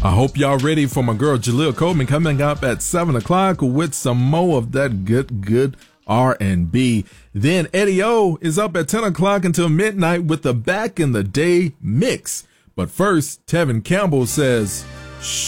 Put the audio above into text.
I hope y'all ready for my girl Jaleel Coleman coming up at 7 o'clock with some more of that good R&B. Then Eddie O is up at 10 o'clock until midnight with the Back in the Day mix. But first, Tevin Campbell says, shh.